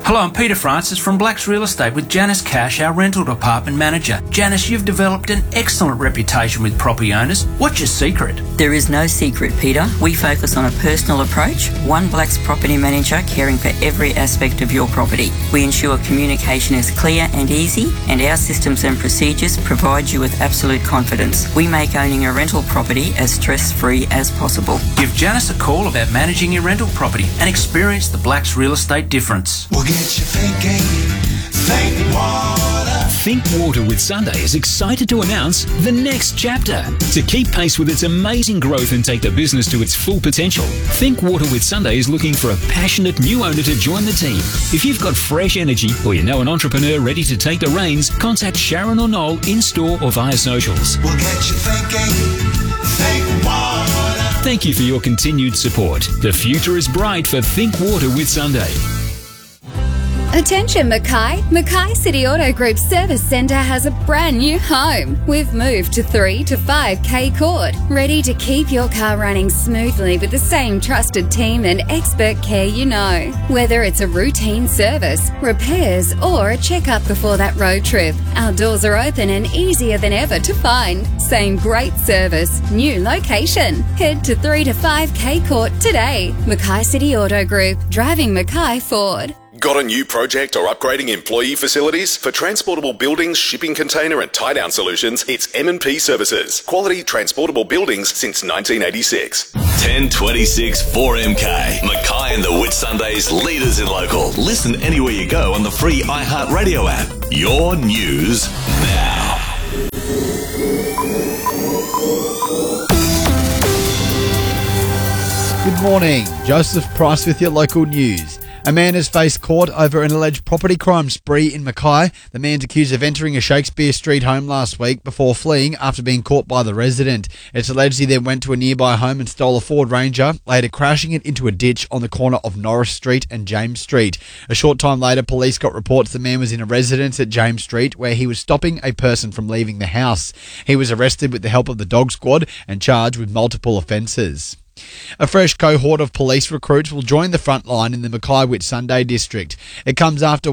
Hello, I'm Peter Francis from Blacks Real Estate with Janice Cash, our rental department manager. Janice, you've developed an excellent reputation with property owners. What's your secret? There is no secret, Peter. We focus on a personal approach, one Blacks property manager caring for every aspect of your property. We ensure communication is clear and easy, and our systems and procedures provide you with absolute confidence. We make owning a rental property as stress-free as possible. Give Janice a call about managing your rental property and experience the Blacks Real Estate difference. We'll get you thinking. Think Water. Think Water with Sunday is excited to announce the next chapter. To keep pace with its amazing growth and take the business to its full potential, Think Water with Sunday is looking for a passionate new owner to join the team. If you've got fresh energy or you know an entrepreneur ready to take the reins, contact Sharon or Noel in-store or via socials. We'll get you thinking. Think Water. Thank you for your continued support. The future is bright for Think Water with Sunday. Attention Mackay. Mackay City Auto Group Service Centre has a brand new home. We've moved to 3 to 5K Court, ready to keep your car running smoothly with the same trusted team and expert care you know. Whether it's a routine service, repairs or a checkup before that road trip, our doors are open and easier than ever to find. Same great service, new location. Head to 3 to 5K Court today. Mackay City Auto Group, driving Mackay forward. Got a new project or upgrading employee facilities? For transportable buildings, shipping container and tie-down solutions, it's M&P Services. Quality transportable buildings since 1986. 1026 4MK. Mackay and the Whitsundays, leaders in local. Listen anywhere you go on the free iHeartRadio app. Your news now. Good morning. Joseph Price with your local news. A man has faced court over an alleged property crime spree in Mackay. The man's accused of entering a Shakespeare Street home last week before fleeing after being caught by the resident. It's alleged he then went to a nearby home and stole a Ford Ranger, later crashing it into a ditch on the corner of Norris Street and James Street. A short time later, police got reports the man was in a residence at James Street where he was stopping a person from leaving the house. He was arrested with the help of the dog squad and charged with multiple offences. A fresh cohort of police recruits will join the front line in the Mackay Whitsunday district. It comes after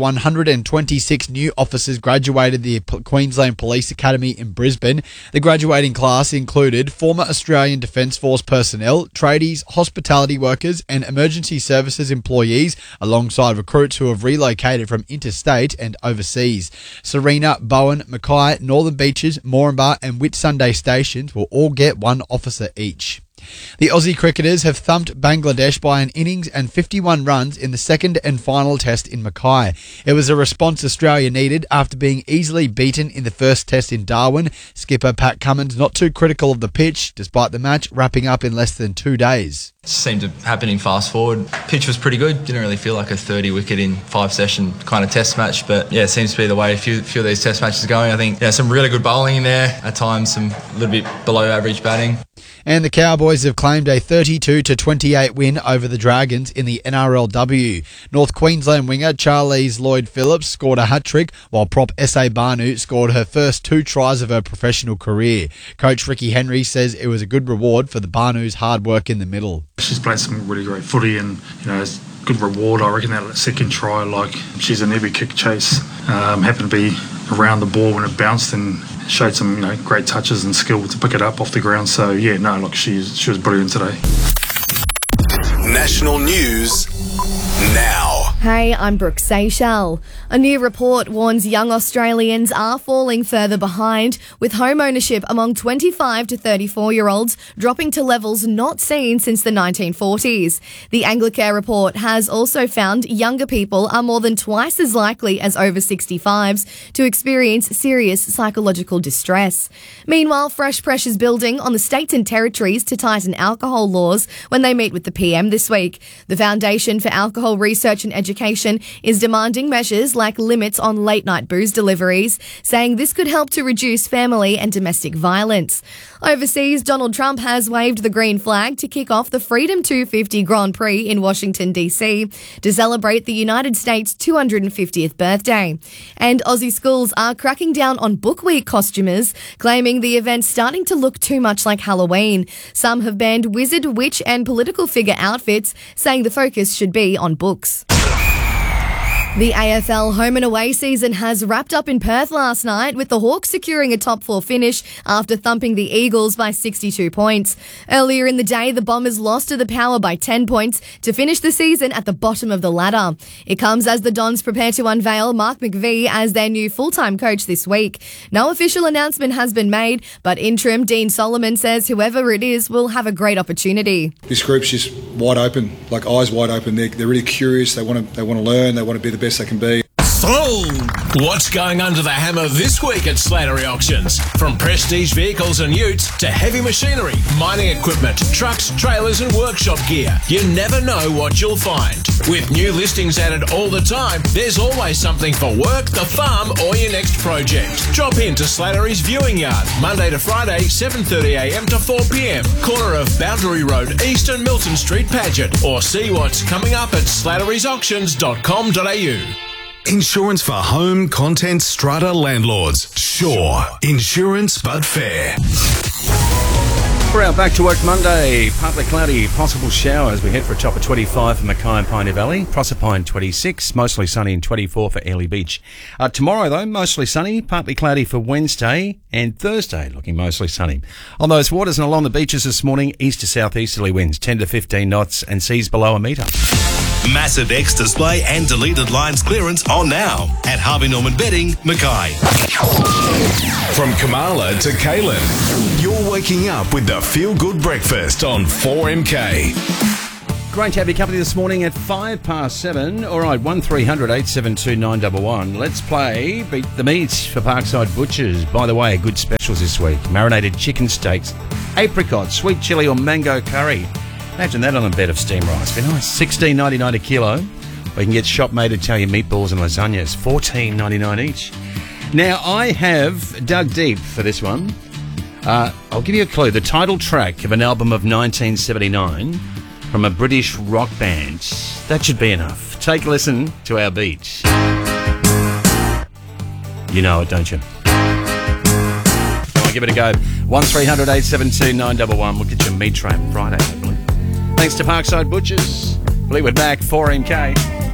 126 new officers graduated the Queensland Police Academy in Brisbane. The graduating class included former Australian Defence Force personnel, tradies, hospitality workers and emergency services employees, alongside recruits who have relocated from interstate and overseas. Serena, Bowen, Mackay, Northern Beaches, Moranbah and Whitsunday stations will all get one officer each. The Aussie cricketers have thumped Bangladesh by an innings and 51 runs in the second and final test in Mackay. It was a response Australia needed after being easily beaten in the first test in Darwin. Skipper Pat Cummins not too critical of the pitch, despite the match wrapping up in less than 2 days. Seemed to happen in fast forward. Pitch was pretty good. Didn't really feel like a 30 wicket in 5 session kind of test match, but yeah, it seems to be the way a few of these test matches are going. I think some really good bowling in there. At times some a little bit below average batting. And the Cowboys have claimed a 32-28 win over the Dragons in the NRLW. North Queensland winger Charlize Lloyd-Phillips scored a hat-trick, while prop S.A. Banu scored her first 2 tries of her professional career. Coach Ricky Henry says it was a good reward for the Banu's hard work in the middle. She's played some really great footy and, it's good reward. I reckon that second try, she's in every kick chase. Happened to be around the ball when it bounced and showed some great touches and skill to pick it up off the ground. So she was brilliant today. National news now. Hey, I'm Brooke Seychelles. A new report warns young Australians are falling further behind, with home ownership among 25 to 34-year-olds dropping to levels not seen since the 1940s. The Anglicare report has also found younger people are more than twice as likely as over 65s to experience serious psychological distress. Meanwhile, fresh pressures building on the states and territories to tighten alcohol laws when they meet with the PM this week. The Foundation for Alcohol Research and Education is demanding measures like limits on late-night booze deliveries, saying this could help to reduce family and domestic violence. Overseas, Donald Trump has waved the green flag to kick off the Freedom 250 Grand Prix in Washington, D.C. to celebrate the United States' 250th birthday. And Aussie schools are cracking down on Book Week costumers, claiming the event's starting to look too much like Halloween. Some have banned wizard, witch and political figure outfits, saying the focus should be on books. The AFL home and away season has wrapped up in Perth last night, with the Hawks securing a top 4 finish after thumping the Eagles by 62 points. Earlier in the day, the Bombers lost to the Power by 10 points to finish the season at the bottom of the ladder. It comes as the Dons prepare to unveil Mark McVie as their new full-time coach this week. No official announcement has been made, but interim Dean Solomon says whoever it is will have a great opportunity. This group's just wide open, like eyes wide open. They're really curious. They want to learn. They want to be the best they can be. Sold! What's going under the hammer this week at Slattery Auctions? From prestige vehicles and utes to heavy machinery, mining equipment, trucks, trailers and workshop gear. You never know what you'll find. With new listings added all the time, there's always something for work, the farm or your next project. Drop in to Slattery's Viewing Yard, Monday to Friday, 7:30am to 4pm, corner of Boundary Road, East and Milton Street, Paget, or see what's coming up at slattery'sauctions.com.au. Insurance for home, content, strata landlords. Sure. Insurance but fair. For our Back to Work Monday, partly cloudy, possible showers. We head for a top of 25 for Mackay and Pioneer Valley. Proserpine 26, mostly sunny, and 24 for Airlie Beach. Tomorrow, though, mostly sunny, partly cloudy for Wednesday, and Thursday looking mostly sunny. On those waters and along the beaches this morning, east to southeasterly winds 10 to 15 knots and seas below a metre. Massive X display and deleted lines clearance on now at Harvey Norman Bedding, Mackay. From Kamala to Kaylin, you're waking up with the Feel Good Breakfast on 4MK. Great to have your company this morning at 7:05. All right, 1300 872 911. Let's play Beat the Meat for Parkside Butchers. By the way, good specials this week. Marinated chicken steaks, apricot, sweet chilli or mango curry. Imagine that on a bed of steamed rice. Be nice. $16.99 a kilo. Or you can get shop-made Italian meatballs and lasagnas. $14.99 each. Now, I have dug deep for this one. I'll give you a clue. The title track of an album of 1979 from a British rock band. That should be enough. Take a listen to our beat. You know it, don't you? Come on, give it a go. 1300 872 911. We'll get your meat tray on Friday, hopefully. Thanks to Parkside Butchers. Fleetwood Mac, 4MK.